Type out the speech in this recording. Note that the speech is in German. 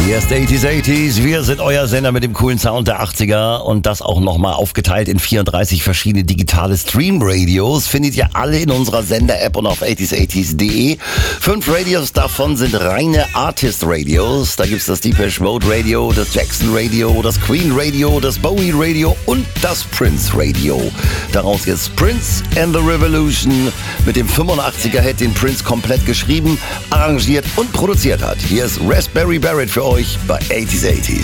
Hier ist 80s. Wir sind euer Sender mit dem coolen Sound der 80er und das auch nochmal aufgeteilt in 34 verschiedene digitale Stream-Radios. Findet ihr alle in unserer Sender-App und auf 80s80s.de. 5 Radios davon sind reine Artist-Radios. Da gibt's das Depeche Mode Radio, das Jackson Radio, das Queen Radio, das Bowie Radio und das Prince Radio. Daraus jetzt Prince and the Revolution mit dem 85er-Hit, den Prince komplett geschrieben, arrangiert und produziert hat. Hier ist Raspberry Barrett für euch bei 80s80s.